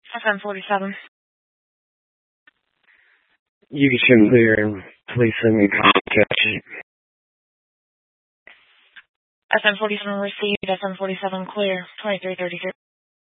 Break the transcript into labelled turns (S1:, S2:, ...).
S1: FM47.
S2: You can clear. Please send me contact.
S1: FM47 received. FM47 clear. 2332.